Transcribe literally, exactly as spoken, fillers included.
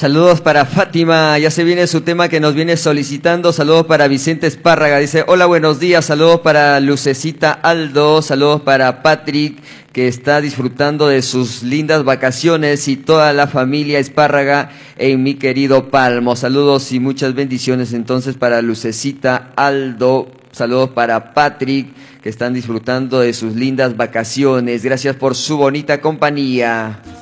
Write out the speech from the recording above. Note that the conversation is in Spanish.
Saludos para Fátima, ya se viene su tema que nos viene solicitando. Saludos para Vicente Espárraga, dice, hola, buenos días. Saludos para Lucecita Aldo, saludos para Patrick, que está disfrutando de sus lindas vacaciones, y toda la familia Espárraga en mi querido Palmo. Saludos y muchas bendiciones entonces para Lucecita Aldo. Saludos para Patrick, que están disfrutando de sus lindas vacaciones. Gracias por su bonita compañía.